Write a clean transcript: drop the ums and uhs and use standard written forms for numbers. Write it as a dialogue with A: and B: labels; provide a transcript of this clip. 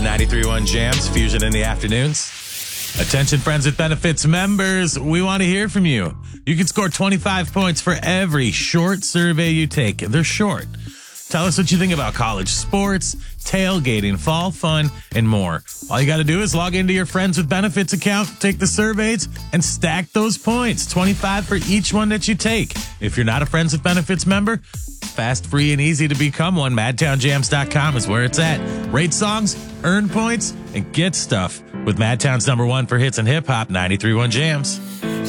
A: 93.1 Jams, Fusion in the afternoons. Attention, Friends with Benefits members. We want to hear from you. You can score 25 points for every short survey you take. They're short. Tell us what you think about college sports, tailgating, fall fun, and more. All you got to do is log into your Friends with Benefits account, take the surveys, and stack those points. 25 for each one that you take. If you're not a Friends with Benefits member, fast, free, and easy to become one. MadtownJams.com is where it's at. Rate songs, earn points, and get stuff with Madtown's #1 for hits and hip hop, 93.1 Jams.